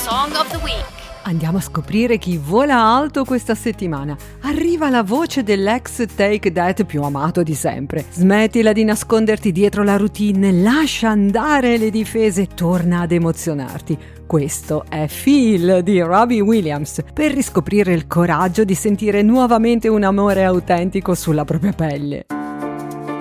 Song of the Week. Andiamo a scoprire chi vola alto questa settimana. Arriva la voce dell'ex Take That più amato di sempre. Smettila di nasconderti dietro la routine, lascia andare le difese, torna ad emozionarti. Questo è Feel di Robbie Williams, per riscoprire il coraggio di sentire nuovamente un amore autentico sulla propria pelle.